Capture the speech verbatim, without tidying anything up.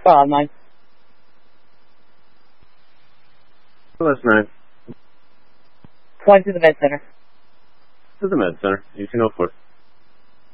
Uh, nine. That's nine. Flying to the med center. To the med center. eighteen oh four.